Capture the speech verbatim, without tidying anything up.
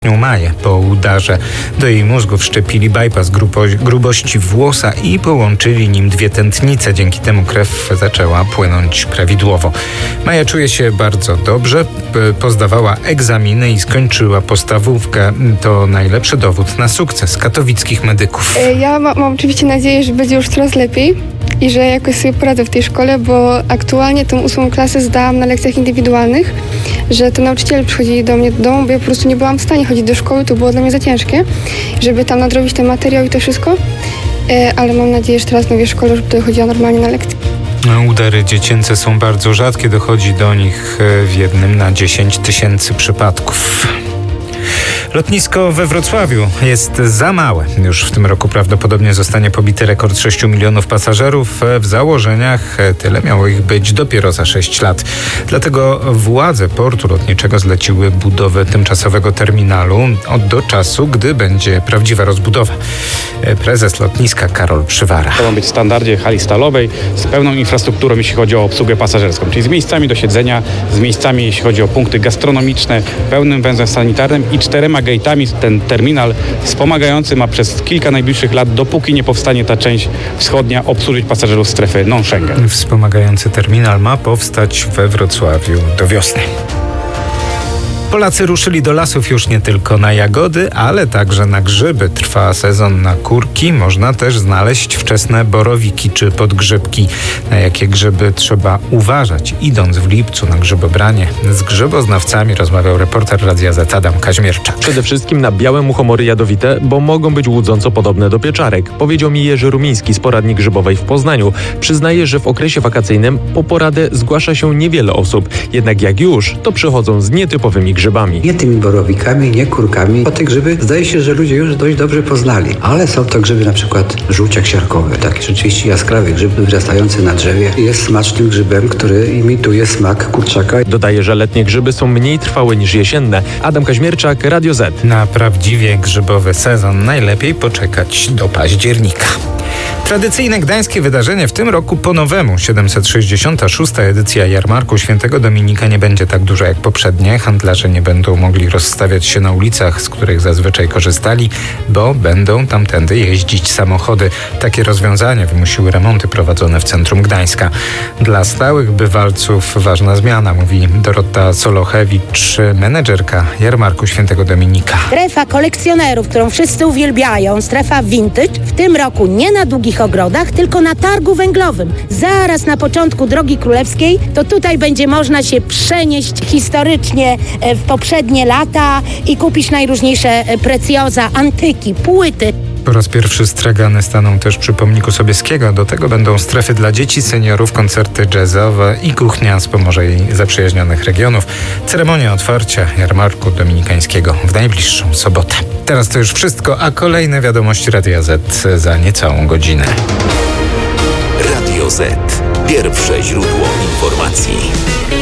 maja po udarze do jej mózgu wszczepili bypass grubo- grubości włosa i połączyli nim dwie tętnice. Dzięki temu krew zaczęła płynąć prawidłowo. Maja czuje się bardzo dobrze, pozdawała egzaminy i skończyła podstawówkę. To najlepszy dowód na sukces katowickich medyków. Ja ma, mam oczywiście nadzieję, że będzie już coraz lepiej i że jakoś sobie poradzę w tej szkole, bo aktualnie tą ósmą klasę zdałam na lekcjach indywidualnych, że to nauczyciele przychodzili do mnie do domu, bo ja po prostu nie byłam w stanie chodzić do szkoły, to było dla mnie za ciężkie, żeby tam nadrobić ten materiał i to wszystko, ale mam nadzieję, że teraz w nowej szkole, żeby tutaj chodziła normalnie na lekcje. Udary dziecięce są bardzo rzadkie, dochodzi do nich w jednym na dziesięć tysięcy przypadków. Lotnisko we Wrocławiu jest za małe. Już w tym roku prawdopodobnie zostanie pobity rekord sześciu milionów pasażerów. W założeniach tyle miało ich być dopiero za sześć lat. Dlatego władze portu lotniczego zleciły budowę tymczasowego terminalu od do czasu, gdy będzie prawdziwa rozbudowa. Prezes lotniska Karol Przywara. To ma być w standardzie hali stalowej z pełną infrastrukturą, jeśli chodzi o obsługę pasażerską, czyli z miejscami do siedzenia, z miejscami, jeśli chodzi o punkty gastronomiczne, pełnym węzłem sanitarnym i czterema gate'ami. Ten terminal wspomagający ma przez kilka najbliższych lat, dopóki nie powstanie ta część wschodnia, obsłużyć pasażerów strefy non-Schengen. Wspomagający terminal ma powstać we Wrocławiu do wiosny. Polacy ruszyli do lasów już nie tylko na jagody, ale także na grzyby. Trwa sezon na kurki. Można też znaleźć wczesne borowiki czy podgrzybki. Na jakie grzyby trzeba uważać, idąc w lipcu na grzybobranie? Z grzyboznawcami rozmawiał reporter Radia Z Adam Kaźmierczak. Przede wszystkim na białe muchomory jadowite, bo mogą być łudząco podobne do pieczarek. Powiedział mi Jerzy Rumiński z poradni grzybowej w Poznaniu. Przyznaje, że w okresie wakacyjnym po poradę zgłasza się niewiele osób. Jednak jak już, to przychodzą z nietypowymi grzybami. Grzybami. Nie tymi borowikami, nie kurkami, bo te grzyby zdaje się, że ludzie już dość dobrze poznali. Ale są to grzyby na przykład żółciak siarkowy, taki rzeczywiście jaskrawy grzyb wyrastający na drzewie. Jest smacznym grzybem, który imituje smak kurczaka. Dodaje, że letnie grzyby są mniej trwałe niż jesienne. Adam Kaźmierczak, Radio Z. Na prawdziwie grzybowy sezon najlepiej poczekać do października. Tradycyjne gdańskie wydarzenie w tym roku po nowemu. siedemset sześćdziesiąta szósta edycja Jarmarku Świętego Dominika nie będzie tak duża jak poprzednie. Handlarze nie będą mogli rozstawiać się na ulicach, z których zazwyczaj korzystali, bo będą tamtędy jeździć samochody. Takie rozwiązanie wymusiły remonty prowadzone w centrum Gdańska. Dla stałych bywalców ważna zmiana, mówi Dorota Solochewicz, menedżerka Jarmarku Świętego Dominika. Strefa kolekcjonerów, którą wszyscy uwielbiają, strefa vintage, w tym roku nie na długich ogrodach, tylko na targu węglowym. Zaraz na początku Drogi Królewskiej, to tutaj będzie można się przenieść historycznie w poprzednie lata i kupić najróżniejsze precjoza, antyki, płyty. Po raz pierwszy stragany staną też przy pomniku Sobieskiego. Do tego będą strefy dla dzieci, seniorów, koncerty jazzowe i kuchnia z Pomorza i zaprzyjaźnionych regionów. Ceremonia otwarcia Jarmarku Dominikańskiego w najbliższą sobotę. Teraz to już wszystko, a kolejne wiadomości Radia Z za niecałą godzinę. Radio Z. Pierwsze źródło informacji.